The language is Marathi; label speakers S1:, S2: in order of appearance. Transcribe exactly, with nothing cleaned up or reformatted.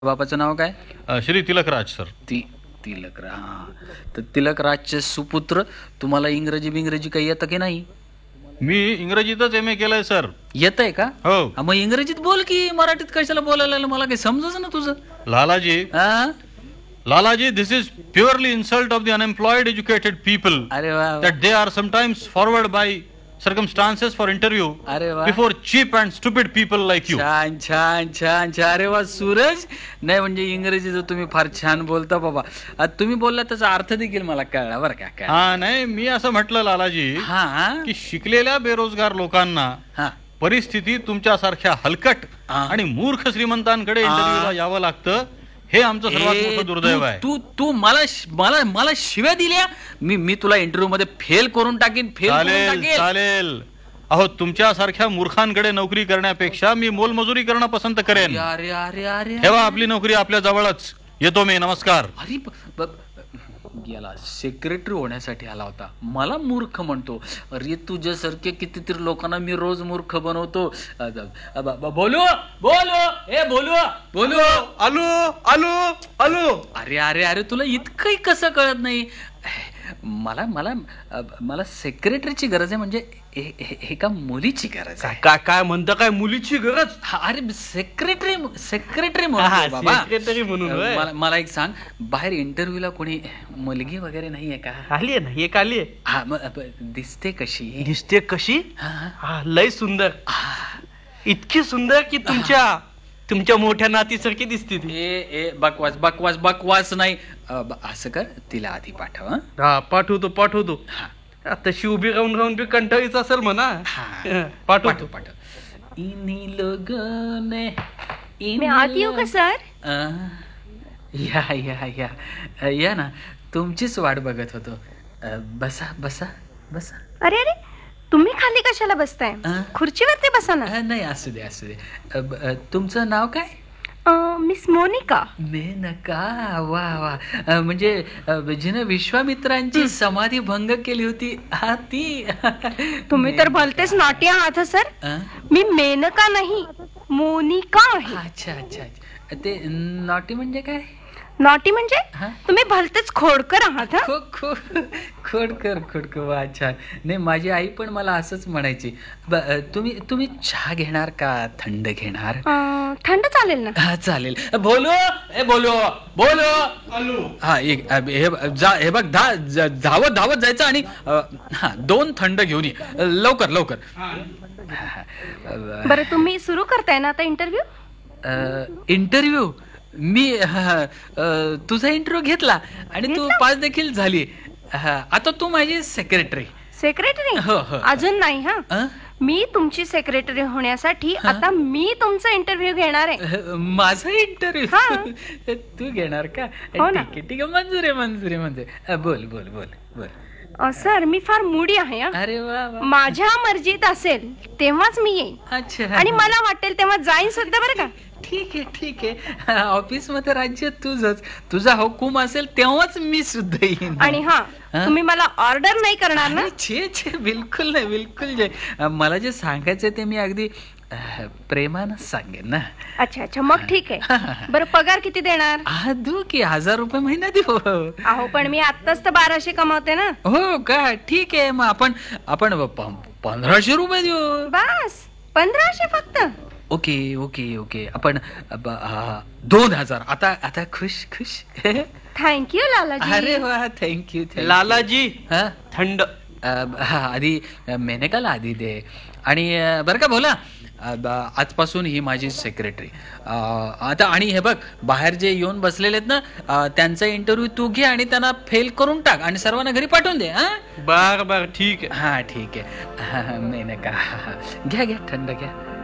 S1: बापाचं नाव काय?
S2: अ, श्री तिलकराज सर.
S1: ती तिलकराज. हा, तर तिलकराजचे सुपुत्र. तुम्हाला इंग्रजी बिंग्रजी काही येतं की नाही?
S2: मी इंग्रजीतच एम ए केलंय सर.
S1: येत आहे का?
S2: हो.
S1: हा, मग इंग्रजीत बोल की, मराठीत कशाला बोलायला लागलं? मला काही समजच ना तुझं.
S2: लालाजी
S1: हा?
S2: लालाजी दिस is purely insult of the unemployed educated people
S1: अरे वा वा.
S2: that they are sometimes forward by circumstances for interview
S1: अरे वा.
S2: before cheap and stupid people like you.
S1: छान छान छान छान. अरे वा सूरज, नाही म्हणजे इंग्रजीचं तुम्ही फार छान बोलता बाबा. आता तुम्ही बोलला त्याचा अर्थ देखील मला कळला बरं का. काय
S2: हा नाही, मी असं म्हटलं लालाजी
S1: हा
S2: की शिकलेल्या बेरोजगार लोकांना
S1: हा
S2: परिस्थिती तुमच्यासारख्या हलकट
S1: हा.
S2: आणि मूर्ख श्रीमंतांकडे इंटरव्ह्यूला यावं लागतं, हे आमचं सर्वात
S1: ए,
S2: मोठं दुर्दैव आहे.
S1: तू तू मला मला मला शिव्या दिल्या. मी मी तुला इंटरव्ह्यू मध्ये फेल करून टाकीन. फेल करून
S2: चालेल
S1: टाकेल.
S2: चालेल. अहो, तुमच्यासारख्या मूर्खांकडे नोकरी करण्यापेक्षा मी मोलमजुरी करणं पसंत करेन.
S1: अरे अरे अरे
S2: ठेवा आपली नोकरी आपल्या जवळच. येतो मी. नमस्कार.
S1: अरे ब- ब- गेला सेक्रेटरी होण्यासाठी आला होता. मला मूर्ख म्हणतो. अरे तुझ्यासारखे कितीतरी लोकांना मी रोज मूर्ख बनवतो. अ- ब- ब- बोलू बोलू ए बोलू बोलू
S2: आलो आलो आलो.
S1: अरे अरे अरे तुला इतकंही कसं कळत नाही? मला मला मला सेक्रेटरीची गरज आहे, म्हणजे ए- ए- एका मुलीची गरज आहे.
S3: काय काय म्हणता? काय मुलीची गरज?
S1: हा, अरे सेक्रेटरी सेक्रेटरी
S3: हा,
S1: म्हणतो बाबा.
S3: secretary म्हणून होय.
S1: मला मला एक सांग, बाहेर इंटरव्ह्यूला कोणी मुलगी वगैरे नाहीये का?
S3: आली आहे ना, एक आली आहे.
S1: हा, मग ब- दिसते कशी?
S3: दिसते कशी?
S1: हा, हा.
S3: हा, लय सुंदर.
S1: हा.
S3: इतकी सुंदर की तुमच्या तुमच्या मोठ्या नातीसारखी दिसते ती.
S1: ए ए बकवास बकवास बकवास नाही. अ, ब- असं कर, तिला आधी पाठव. हं?
S3: हा, पाठवतो पाठवतो.
S1: हा.
S3: तशी उभी राहून राहून बी कंटाळीच असेल म्हणा.
S1: हा.
S3: हा, पाठवतो.
S1: पाठव पाठव. इन्हीं लोगों ने
S4: मैं आती हूँ का सर?
S1: अ, या या या अ, या ना, तुमचीच वाट बघत होतो. अ, बसा बसा बसा.
S4: अरे अरे, तुम्ही खाली कशाला बसताय?
S1: अं?
S4: खुर्चीवरती बसा ना.
S1: अ, नाही, असू दे असू दे. अ, ब- अ, तुमचं नाव काय?
S4: अं, मिस मोनिका.
S1: मेनका. वा वा. अ, म्हणजे अ, जिनं विश्वामित्रांची समाधी भंग केली होती, हा ती.
S4: तुम्ही तर भलतेच नाटी आहात हं, सर.
S1: अ?
S4: मी मेनका नाही, मोनिका आहे.
S1: अच्छा अच्छा अच्छा. ते नॉटी म्हणजे काय?
S4: नॉटी म्हणजे
S1: हा?
S4: तुम्ही भलतेच खोडकर आहात हं?
S1: खो खो खोडकर खोडकर. वा छान. नाही, माझी आई पण मला असंच म्हणायची. ब- अ, तुम्ही तुम्ही चहा घेणार का थंड घेणार?
S4: अं, थंड चालेल ना.
S1: हा, चालेल. बोलो ए बोलो बोलो
S2: आलो.
S1: हा एक अ, हे ब- जा हे बघ, धा ज- धावत धावत जायचं आणि अ, हा दोन थंड घेऊन ये. अ, लवकर लवकर. हा, हा. अ,
S4: बरं, तुम्ही सुरू करताय ना आता इंटरव्ह्यू?
S1: अ, इंटरव्ह्यू मी हा, अ, तुझा इंटरव्ह्यू घेतला आणि तू
S4: घेतला?
S1: पास देखील झाली. हा, आता तू माझी सेक्रेटरी.
S4: सेक्रेटरी?
S1: हो, हो.
S4: अजून नाही हा.
S1: अ?
S4: मी तुमची सेक्रेटरी होण्यासाठी आता मी तुमचा इंटरव्ह्यू घेणार आहे.
S1: अ, माझा
S4: हा.
S1: इंटरव्ह्यू तू घेणार का?
S4: हो ना.
S1: ठीक आहे ठीक आहे, मंजूर आहे मंजूर आहे मंजूर आहे. अ, बोल बोल बोल बोल.
S4: अं, सर, मी फार मूडी आहे हं.
S1: अरे वा वा.
S4: माझ्या मर्जीत असेल तेव्हाच मी येईन
S1: अच्छा.
S4: आणि मला वाटेल तेव्हा जाईन सुद्धा, बरं का?
S1: ठीक आहे ठीक आहे. ऑफिस मध्ये राज्य तुझंच. तुझा हुकूम असेल तेव्हाच मी सुद्धा येईन.
S4: आणि हा,
S1: हा?
S4: तुम्ही मला ऑर्डर नाही करणार ना?
S1: अरे, छे छे बिलकुल नाही बिलकुल जे अ, मला जे सांगायचं ते मी अगदी अ, प्रेमानं सांगेन ना.
S4: अच्छा अच्छा, मग ठीक आहे. बरं, पगार किती देणार?
S1: हा, देऊ की हजार रुपये महिना देऊ.
S4: अहो, पण मी आत्ताच तर बाराशे कमावते ना.
S1: हो का? ठीक आहे, मग आपण आपण प- पंधराशे रुपये देऊ.
S4: बस पंधराशे फक्त?
S1: Okay okay okay. आपण अ, ब- हा, दोन हजार. आता आता खुश खुश.
S4: थँक्यू लालाजी.
S1: अरे वा, थँक्यू.
S3: लालाजी,
S1: हा
S3: थंड.
S1: अ, हा, आधी मेनकाला आधी दे. आणि अ, बरं का बोला, अ, ब- आजपासून ही माझी सेक्रेटरी. अ, आता आणि हे बघ, बाहेर जे येऊन बसलेले आहेत ना, अ, त्यांचा इंटरव्ह्यू तू घे आणि त्यांना फेल करून टाक आणि सर्वांना घरी पाठवून दे. हा
S3: बर बर, ठीक आहे.
S1: हा ठीक आहे. हा, मेनका, घ्या घ्या थंड घ्या.